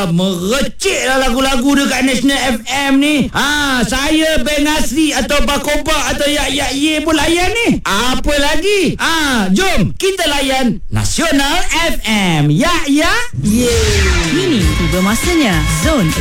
Merecik lah lagu-lagu dekat National FM ni. Saya Ben Asri atau Bakoba atau Yak Ye pun layan ni. Apa lagi? Jom kita layan Nasional FM. Ya Ye. Kini tiba masanya Zone